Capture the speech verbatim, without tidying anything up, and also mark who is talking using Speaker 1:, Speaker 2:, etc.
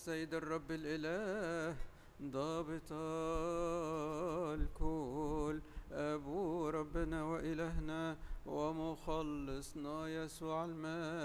Speaker 1: السيد الرب الإله ضابط الكل، أبو ربنا وإلهنا ومخلصنا يسوع المسيح